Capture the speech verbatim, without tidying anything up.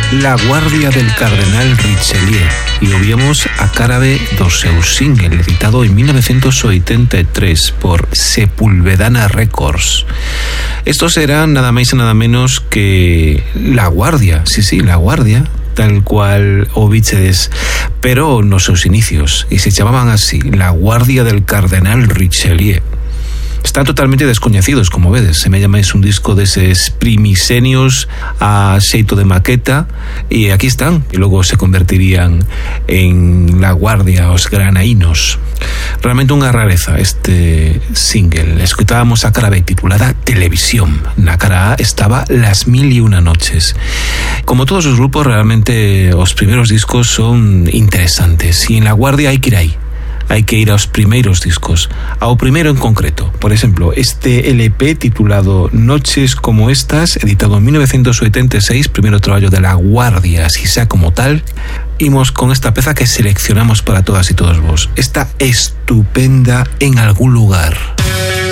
La Guardia del Cardenal Richelieu e ouvíamos a cara B do seu single editado en mil novecientos oitenta e tres por Sepulvedana Records. Estos eran nada máis e nada menos que La Guardia, sí, sí, La Guardia, tal cual o bichedes, pero nos seus inicios, e se chamaban así, La Guardia del Cardenal Richelieu. Están totalmente descoñecidos, como vedes. Se me llamáis un disco deses primisenios a xeito de maqueta, e aquí están, e logo se convertirían en La Guardia, os granaínos. Realmente unha rareza este single. Escutábamos a cara B titulada Televisión. Na cara A estaba Las Mil y Una Noches. Como todos os grupos, realmente os primeros discos son interesantes, e en La Guardia hai que ir aí. Hai que ir aos primeiros discos, ao primeiro en concreto. Por exemplo, este L P titulado Noches como estas, editado en mil novecientos oitenta e seis, primeiro traballo de La Guardia, así sea como tal. Imos con esta peza que seleccionamos para todas e todos vos, esta estupenda En algún lugar.